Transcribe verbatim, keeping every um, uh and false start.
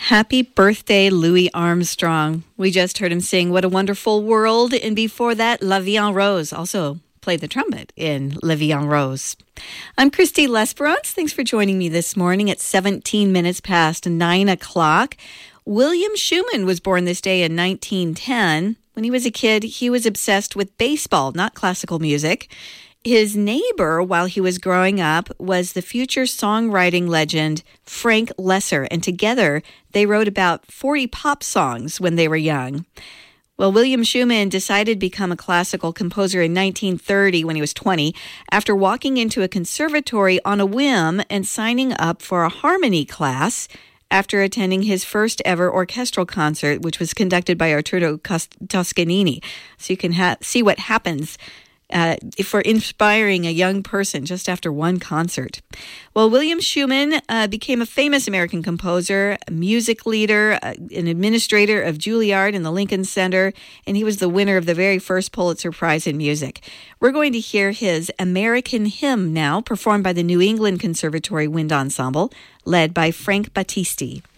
Happy birthday, Louis Armstrong. We just heard him sing What a Wonderful World, and before that, La Vie en Rose, also played the trumpet in La Vie en Rose. I'm Christy Lesperance. Thanks for joining me this morning at seventeen minutes past nine o'clock. William Schuman was born this day in nineteen ten. When he was a kid, he was obsessed with baseball, not classical music. His neighbor, while he was growing up, was the future songwriting legend Frank Loesser, and together they wrote about forty pop songs when they were young. Well, William Schuman decided to become a classical composer in nineteen thirty when he was twenty, after walking into a conservatory on a whim and signing up for a harmony class after attending his first ever orchestral concert, which was conducted by Arturo Toscanini. So you can ha- see what happens Uh, for inspiring a young person just after one concert. Well, William Schuman uh, became a famous American composer, a music leader, uh, an administrator of Juilliard and the Lincoln Center, and he was the winner of the very first Pulitzer Prize in music. We're going to hear his American Hymn now, performed by the New England Conservatory Wind Ensemble, led by Frank Battisti.